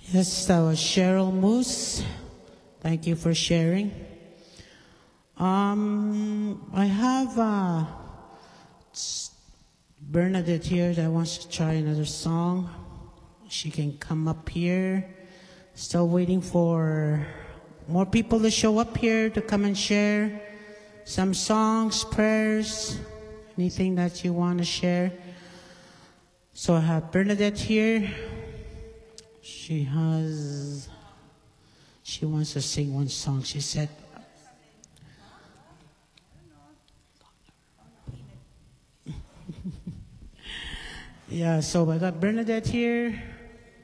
Yes, that was Cheryl Moose. Thank you for sharing. I have Bernadette here that wants to try another song. She can come up here. Still waiting for more people to show up here to come and share some songs, prayers, anything that you want to share. So I have Bernadette here. She wants to sing one song. She said, yeah, so I got Bernadette here.